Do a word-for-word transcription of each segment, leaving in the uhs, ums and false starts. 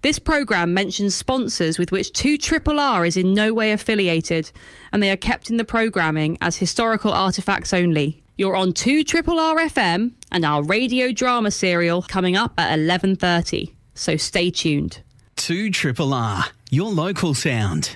This programme mentions sponsors with which two R R R is in no way affiliated, and they are kept in the programming as historical artefacts only. You're on two R R R F M and our radio drama serial coming up at eleven thirty, so stay tuned. two R R R, your local sound.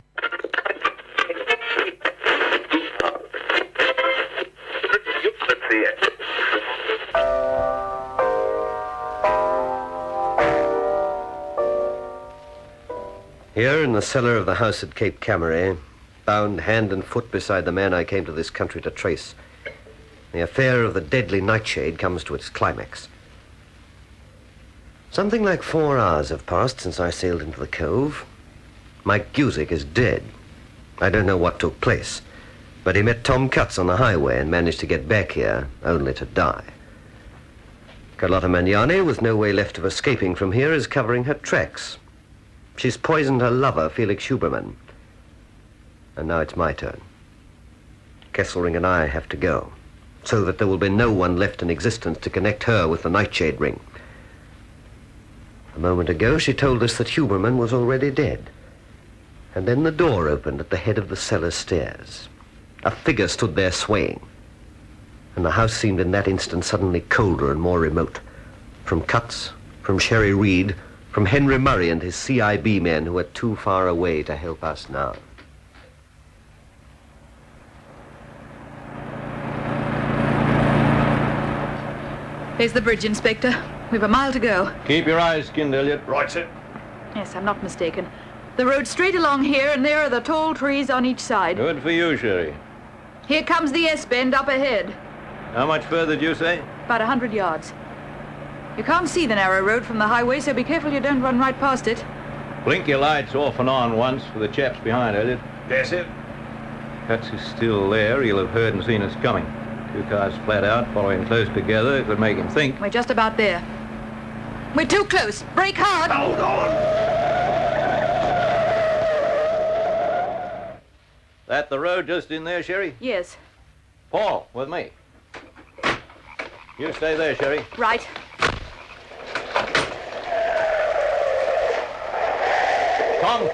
Here in the cellar of the house at Cape Camaret, bound hand and foot beside the man I came to this country to trace, the affair of the deadly Nightshade comes to its climax. Something like four hours have passed since I sailed into the cove. Mike Guzik is dead. I don't know what took place, but he met Tom Cutts on the highway and managed to get back here, only to die. Carlotta Magnani, with no way left of escaping from here, is covering her tracks. She's poisoned her lover, Felix Huberman. And now it's my turn. Kesselring and I have to go, so that there will be no one left in existence to connect her with the Nightshade ring. A moment ago, she told us that Huberman was already dead. And then the door opened at the head of the cellar stairs. A figure stood there swaying. And the house seemed in that instant suddenly colder and more remote. From Cutts, from Sherry Reed, from Henry Murray and his C I B men who are too far away to help us now. There's the bridge, Inspector. We've a mile to go. Keep your eyes skinned, Elliot. Right, sir. Yes, I'm not mistaken. The road's straight along here, and there are the tall trees on each side. Good for you, Sherry. Here comes the S-bend up ahead. How much further, do you say? About a hundred yards. You can't see the narrow road from the highway, so be careful you don't run right past it. Blink your lights off and on once for the chaps behind, Elliot. Yes, sir. Cutts is still there. He'll have heard and seen us coming. Two cars flat out, following close together. It would make him think. We're just about there. We're too close. Brake hard. Hold on. That the road just in there, Sherry? Yes. Paul, with me. You stay there, Sherry. Right. Tom